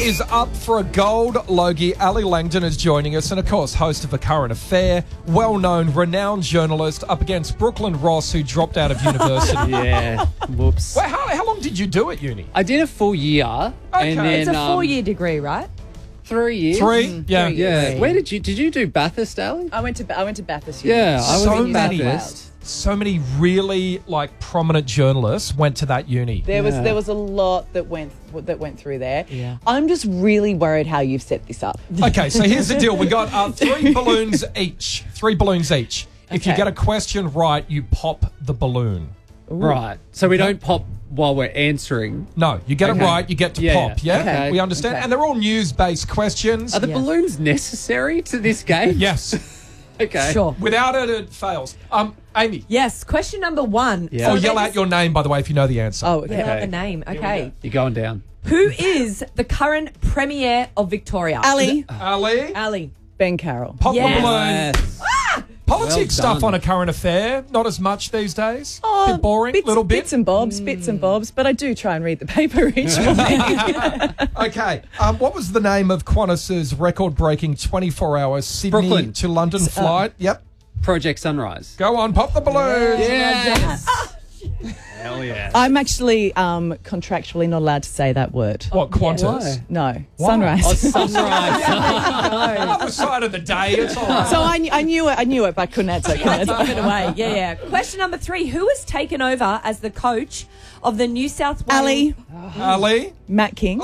is up for a gold Logie. Ali Langdon is joining us, and of course, host of A Current Affair, well-known, renowned journalist, up against Brooklyn Ross, who dropped out of university. Yeah, whoops. Well, how long did you do at uni? I did a full year. Okay. And then, It's a 4-year degree, right? 3 years. Three? Yeah. Yeah. Where did you do Bathurst, Ali? I went to Bathurst. Yeah, I was So in many. Bathurst. So many really prominent journalists went to that uni. There was a lot that went through there. Yeah. I'm just really worried how you've set this up. Okay, so here's the deal. We got 3 balloons each. 3 balloons each. If you Okay. get a question right, you pop the balloon. Right. So we don't pop while we're answering. No, you get it Okay. right, you get to Yeah, pop. Yeah, okay. we understand. Okay. And they're all news-based questions. Are the Yeah. balloons necessary to this game? Yes. Okay. Sure. Without it, it fails. Amy. Yes. Question number 1. Yeah. Or yell out your name, by the way, if you know the answer. Oh, okay. Yell out the name. Okay. You're going down. Who is the current Premier of Victoria? Ali, Ali, Ali. Ben Carroll. pop Yes. the balloon. Politics Well stuff done. on A Current Affair, not as much these days. Bit boring, little bit. Bits and bobs, but I do try and read the paper each morning. Okay, what was the name of Qantas's record-breaking 24-hour Sydney Brooklyn. to London flight? Yep. Project Sunrise. Go on, pop the balloon. Yes. Hell yeah. I'm actually contractually not allowed to say that word. What, Qantas? Why? No, Why? Sunrise. Oh, Sunrise. Other side of the day, it's all right. So I knew it, but I couldn't answer. Give it away. Yeah. Question number 3. Who has taken over as the coach of the New South Wales? Ali, Ali? Matt King,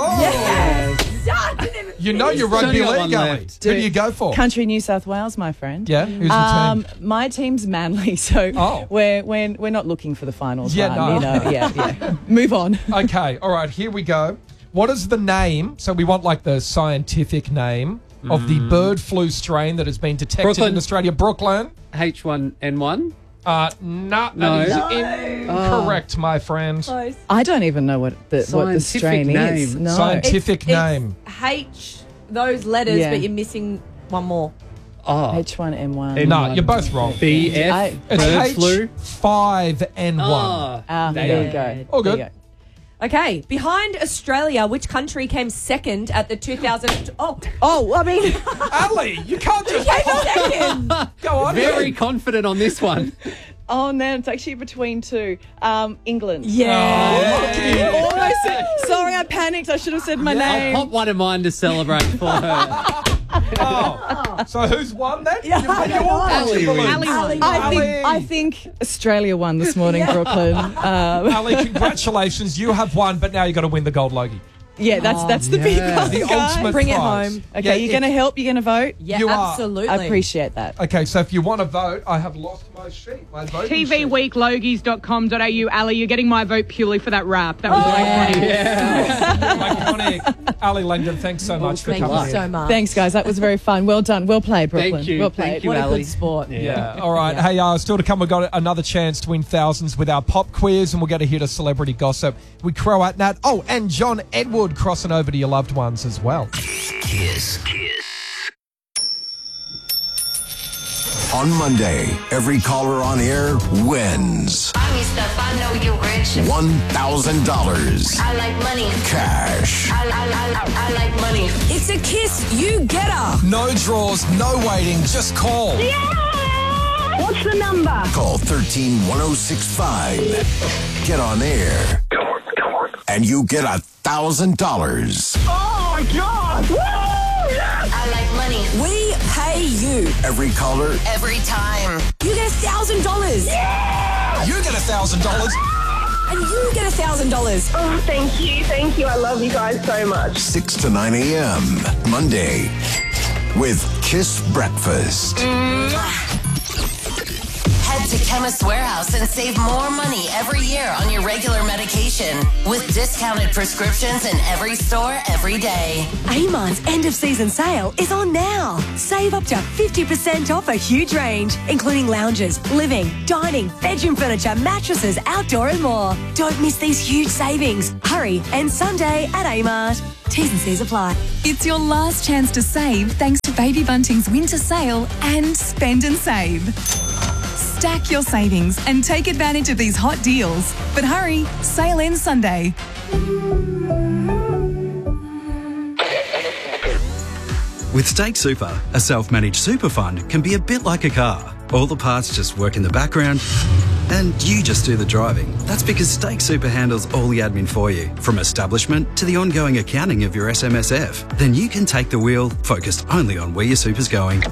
You know you're Only rugby got one league, Ali. left. Who do you go for? Country New South Wales, my friend. Yeah, who's your team? My team's Manly, so Oh. we're not looking for the finals. Yeah, run, no. you know, yeah. Move on. Okay, all right, here we go. What is the name? So we want the scientific name of the bird flu strain that has been detected Brooklyn. in Australia. Brooklyn. H1N1. No, No. that is incorrect, my friend. Close. I don't even know what the Scientific strain is. name. No. Scientific name. It's H, those letters, Yeah. but you're missing one more. Oh. H1N1. No, you're both wrong. BF. It's Bird flu. H5N1. Oh. There you go. All good. There you go. Okay. Behind Australia, which country came second at the 2000? Oh, I mean, Ali, you can't just Second. go on. Very confident on this one. oh no, it's actually between 2. England. Yeah. Almost. Sorry, I panicked. I should have said my I'll name. pop one of mine to celebrate for her. Oh. So who's won then? Yeah, You I don't all know. got your Ali balloons. wins. Ali. I think Australia won this morning, Brooklyn. Ali, congratulations. You have won, but now you've got to win the gold Logie. Yeah, that's the big yeah. one, The guys. ultimate Bring it prize. home. Okay, Yeah, you're going to help? You're going to vote? Yeah, You are. absolutely. I appreciate that. Okay, so if you want to vote, I have lost my sheet. My voting sheet. TVweeklogies.com.au. Ali, you're getting my vote purely for that rap. That was iconic. Iconic. Ali Langdon, thanks so much for Thank coming you in. so much. Thanks, guys. That was very fun. Well done. Well played, Brooklyn. Thank you. Well played. Thank you, What a Ali. good sport. Yeah. All right. Hey, still to come, we've got another chance to win thousands with our pop quiz, and we'll get a hit of celebrity gossip. We crow at Nat. Oh, and John Edward crossing over to your loved ones as well. Kiss. On Monday, every caller on air wins Buy me stuff, I know you rich. $1,000 I like money. cash. I like money. It's a Kiss You Getter. No draws, no waiting, just call. What's the number? Call 131065. Get on air. Come on. And you get $1,000. Oh my God! Woo! Yes! I like money. We pay you. Every caller, Every time. You get $1,000. You get $1,000. And you get $1,000. Oh, thank you. I love you guys so much. 6 to 9 a.m. Monday with Kiss Breakfast. Head to Chemist Warehouse and save more money every year on your regular medication with discounted prescriptions in every store every day. Amarn's end of season sale is on now. Save up to 50% off a huge range, including lounges, living, dining, bedroom furniture, mattresses, outdoor and more. Don't miss these huge savings. Hurry, and Sunday at Amart. T's and C's apply. It's your last chance to save thanks to Baby Bunting's winter sale and Spend and Save. Stack your savings and take advantage of these hot deals. But hurry, sale ends Sunday. With Stake Super, a self-managed super fund can be a bit like a car. All the parts just work in the background and you just do the driving. That's because Stake Super handles all the admin for you, from establishment to the ongoing accounting of your SMSF. Then you can take the wheel, focused only on where your super's going.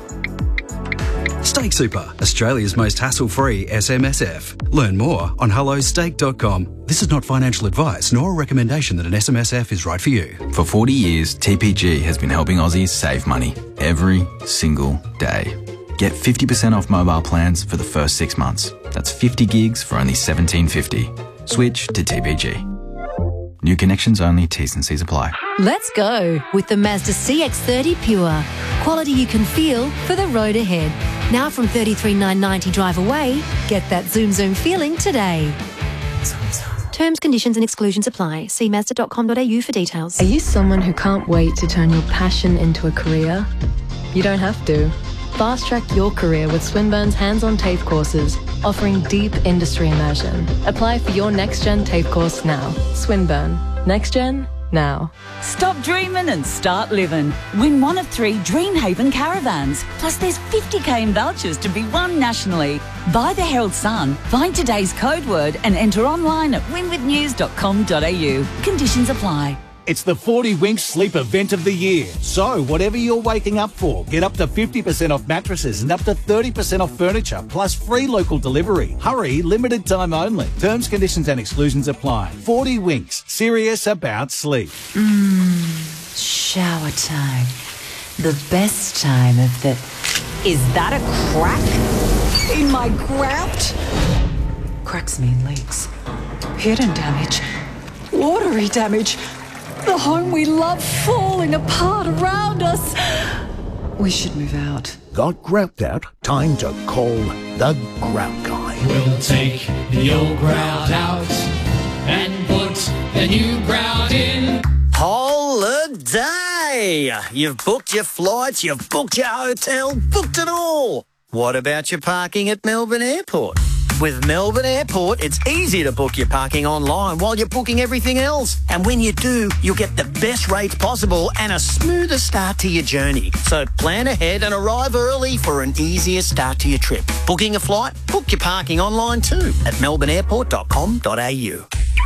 Stake Super, Australia's most hassle-free SMSF. Learn more on hellostake.com. This is not financial advice nor a recommendation that an SMSF is right for you. For 40 years, TPG has been helping Aussies save money every single day. Get 50% off mobile plans for the first 6 months. That's 50 gigs for only $17.50. Switch to TPG. New connections only, T's and C's apply. Let's go with the Mazda CX-30 Pure. Quality you can feel for the road ahead. Now from $33,990 drive away, get that zoom zoom feeling today. Terms, conditions and exclusions apply. See Mazda.com.au for details. Are you someone who can't wait to turn your passion into a career? You don't have to. Fast track your career with Swinburne's hands-on TAFE courses, offering deep industry immersion. Apply for your next-gen TAFE course now. Swinburne. Next Gen, now. Stop dreaming and start living. Win one of 3 Dreamhaven caravans. Plus there's 50k in vouchers to be won nationally. Buy the Herald Sun, find today's code word and enter online at winwithnews.com.au. Conditions apply. It's the 40 Winks Sleep Event of the Year. So, whatever you're waking up for, get up to 50% off mattresses and up to 30% off furniture, plus free local delivery. Hurry, limited time only. Terms, conditions and exclusions apply. 40 Winks, serious about sleep. Shower time. The best time of the... Is that a crack in my grout? Cracks mean leaks. Hidden damage. Watery damage. The home we love falling apart around us. We should move out. Got grout out? Time to call the Grout Guy. We'll take the old grout out and put the new grout in. Holiday! You've booked your flights, you've booked your hotel, booked it all. What about your parking at Melbourne Airport? With Melbourne Airport, it's easy to book your parking online while you're booking everything else. And when you do, you'll get the best rates possible and a smoother start to your journey. So plan ahead and arrive early for an easier start to your trip. Booking a flight? Book your parking online too at melbourneairport.com.au.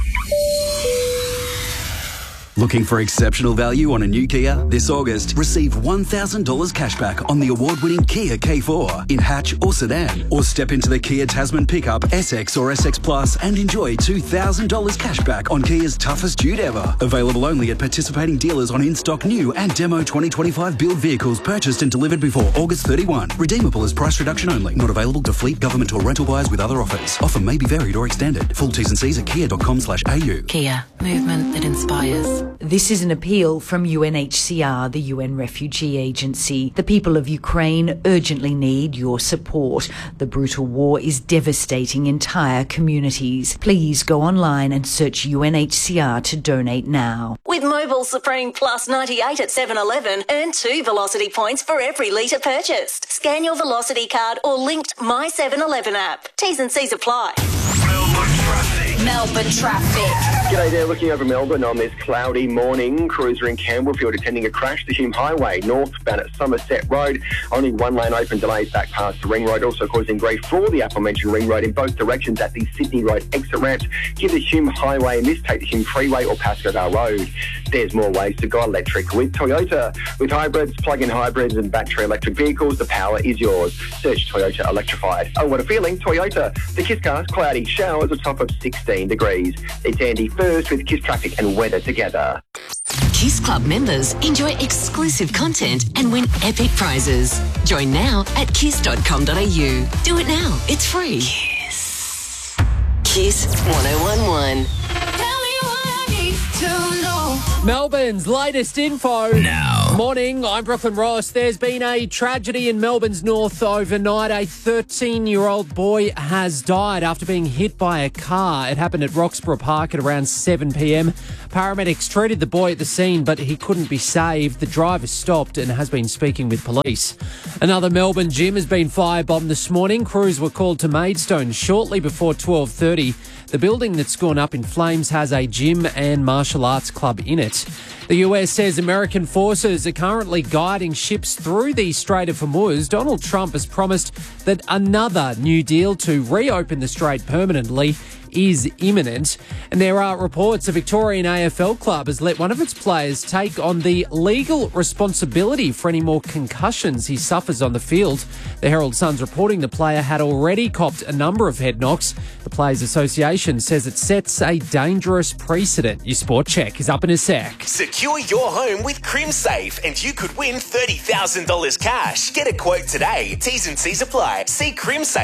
Looking for exceptional value on a new Kia? This August, receive $1,000 cashback on the award-winning Kia K4 in hatch or sedan. Or step into the Kia Tasman pickup, SX or SX Plus and enjoy $2,000 cashback on Kia's toughest dude ever. Available only at participating dealers on in-stock new and demo 2025 build vehicles purchased and delivered before August 31. Redeemable as price reduction only. Not available to fleet, government or rental buyers with other offers. Offer may be varied or extended. Full T's and C's at kia.com/au. Kia. Movement that inspires. This is an appeal from UNHCR, the UN Refugee Agency. The people of Ukraine urgently need your support. The brutal war is devastating entire communities. Please go online and search UNHCR to donate now. With Mobile Supreme Plus 98 at 7-Eleven, earn 2 Velocity points for every litre purchased. Scan your Velocity card or linked My 7-Eleven app. T's and C's apply. Melbourne traffic. G'day there, looking over Melbourne on this cloudy morning. Crews are in Campbellfield attending a crash. The Hume Highway, northbound at Somerset Road. Only one lane open, delays back past the Ring Road, also causing grief for the aforementioned Ring Road in both directions at the Sydney Road exit ramps. Give the Hume Highway a miss, take the Hume Freeway or Pascoe Vale Road. There's more ways to go electric with Toyota. With hybrids, plug-in hybrids and battery electric vehicles, the power is yours. Search Toyota Electrified. Oh, what a feeling, Toyota. The Kiss Cars, cloudy, showers, a top of 16 degrees. It's Andy first with Kiss Traffic and weather together. Kiss Club members enjoy exclusive content and win epic prizes. Join now at kiss.com.au. Do it now. It's free. Kiss. Kiss 1011. Melbourne's latest info. Now. Morning, I'm Brooklyn Ross. There's been a tragedy in Melbourne's north overnight. A 13-year-old boy has died after being hit by a car. It happened at Roxburgh Park at around 7 p.m. Paramedics treated the boy at the scene, but he couldn't be saved. The driver stopped and has been speaking with police. Another Melbourne gym has been firebombed this morning. Crews were called to Maidstone shortly before 12:30. The building that's gone up in flames has a gym and martial arts club in it. The US says American forces are currently guiding ships through the Strait of Hormuz. Donald Trump has promised that another new deal to reopen the strait permanently is imminent. And there are reports a Victorian AFL club has let one of its players take on the legal responsibility for any more concussions he suffers on the field. The Herald Sun's reporting the player had already copped a number of head knocks. The Players Association says it sets a dangerous precedent. Your sport check is up in a sec. Secure your home with CrimSafe and you could win $30,000 cash. Get a quote today. T's and C's apply. See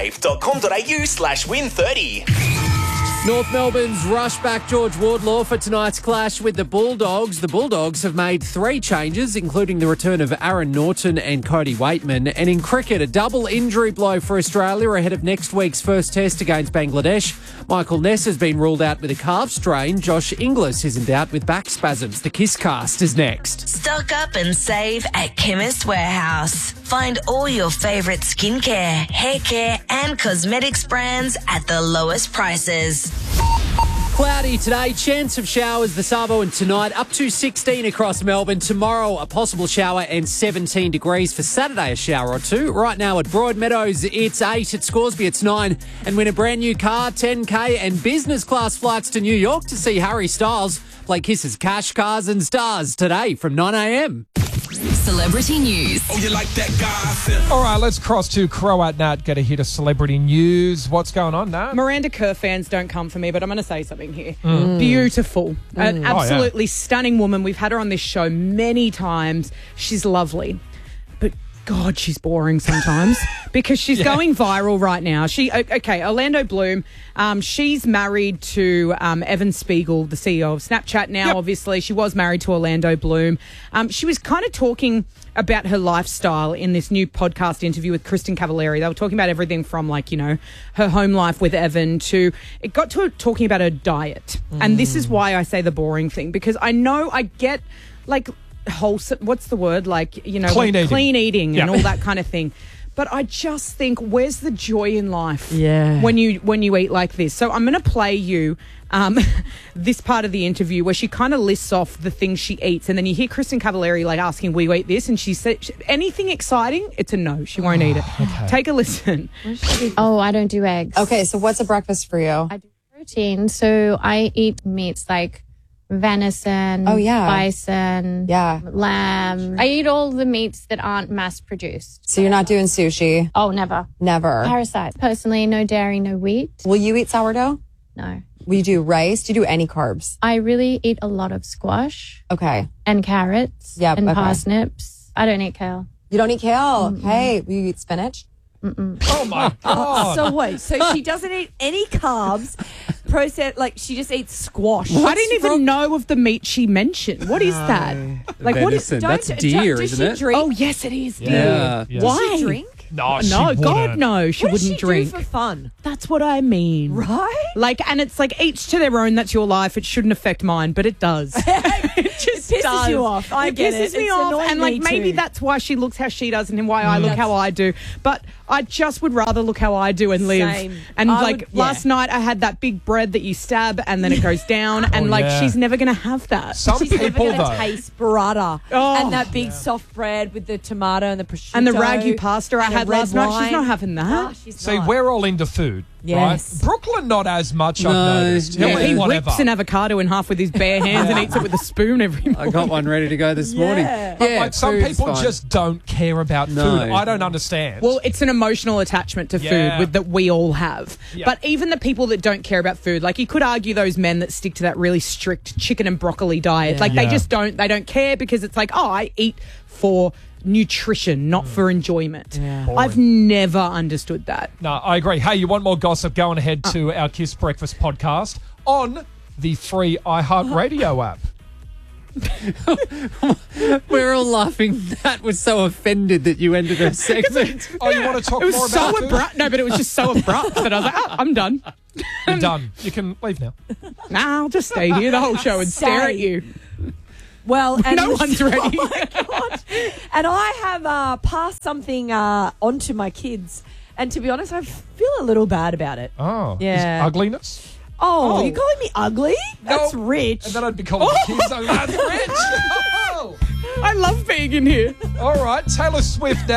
crimsafe.com.au/win30. North Melbourne's rush back George Wardlaw for tonight's clash with the Bulldogs. The Bulldogs have made 3 changes, including the return of Aaron Norton and Cody Waitman. And in cricket, a double injury blow for Australia ahead of next week's first test against Bangladesh. Michael Ness has been ruled out with a calf strain. Josh Inglis is in doubt with back spasms. The Kiss Cast is next. Stock up and save at Chemist Warehouse. Find all your favourite skincare, hair care and cosmetics brands at the lowest prices. Cloudy today, chance of showers this Savo and tonight, up to 16 across Melbourne. Tomorrow, a possible shower and 17 degrees. For Saturday, a shower or 2. Right now at Broadmeadows, it's 8. At Scoresby, it's 9. And win a brand new car, 10K and business class flights to New York to see Harry Styles play Kiss's Cash, Cars and Stars today from 9 a.m. Celebrity news. Oh, you like that guy? All right, let's cross to Croat Nat, get a hit of celebrity news. What's going on, Nat? Miranda Kerr fans don't come for me, but I'm going to say something here. Mm. Beautiful. An absolutely Oh, yeah. stunning woman. We've had her on this show many times. She's lovely. But God, she's boring sometimes because she's going viral right now. Okay, Orlando Bloom, she's married to Evan Spiegel, the CEO of Snapchat now, obviously. She was married to Orlando Bloom. She was kind of talking about her lifestyle in this new podcast interview with Kristen Cavallari. They were talking about everything from, like, you know, her home life with Evan to, it got to talking about her diet. And this is why I say the boring thing, because I know I get, like, wholesome, what's the word? Like, you know, Clean eating Yeah. and all that kind of thing. But I just think, where's the joy in life Yeah. when you eat like this? So I'm going to play you this part of the interview where she kind of lists off the things she eats, and then you hear Kristen Cavallari like asking, "Will you eat this?" And she said, "Anything exciting? It's a no. She won't eat it." Take a listen. Oh, I don't do eggs. Okay, so what's a breakfast for you? I do protein, so I eat meats like venison, bison, lamb. I eat all the meats that aren't mass produced. So you're not doing sushi? Oh, never. Never. Parasites. Personally, no dairy, no wheat. Will you eat sourdough? No. Will you do rice? Do you do any carbs? I really eat a lot of squash. Okay. And carrots. Yep, and okay. parsnips. I don't eat kale. You don't eat kale? Hey, will you eat spinach? Oh my God. So wait, so she doesn't eat any carbs, she just eats squash. I didn't even know of the meat she mentioned. What is that? Like, what is? Venison. That's deer, does isn't she it? drink? Oh yes, it is deer. Yeah. Yeah. Why? Does she drink? No, she God, wouldn't. no, she What does wouldn't she drink. do for fun? That's what I mean. Right? Like, and it's like each to their own. That's your life. It shouldn't affect mine, but it does. It just pisses does. you off. I get pisses it. me It's off, annoying and like me maybe too. that's why she looks how she does, and why I look how I do. But I just would rather look how I do and live. Same. And I like would- yeah. last night, I had that big bread that you stab and then it goes down, and like yeah. she's never gonna have that. Some She's never people, going to though. taste burrata Oh. and that big soft bread with the tomato and the prosciutto. And the ragu pasta I and the had red last night, she's wine. not having that. Nah, she's See, not. we're all into food, Yes. right? Brooklyn, not as much, I've No, noticed. yeah. He'll He eat whatever. rips an avocado in half with his bare hands and eats it with a spoon every morning. I got one ready to go this morning. But like, some food's people fine. just don't care about No. food. I don't understand. Well, it's an emotional attachment to Yeah. food that we all have. Yeah. But even the people that don't care about food, like you could argue those men that stick to that really strict chicken and broccoli diet, like they Yeah. just don't care because it's like, oh, I eat for nutrition, not for enjoyment. I've never understood that. No, I agree. Hey, you want more gossip? Go on ahead to our Kiss Breakfast podcast on the free iHeartRadio app. We're all laughing. That was so offended that you ended her segment. Oh, you want to talk It was more so about food? abrupt. No, but it was just so abrupt that I was like, oh, I'm done. You're done. You can leave now. Nah, I'll just stay here the whole show and stare at you. Well, and No one's ready. Oh my God. And I have passed something on to my kids. And to be honest, I feel a little bad about it. Oh, Yeah. Is ugliness? Oh, you're calling me ugly? That's rich. And then I'd be calling the kids, oh, that's rich. love being in here. All right, Taylor Swift now.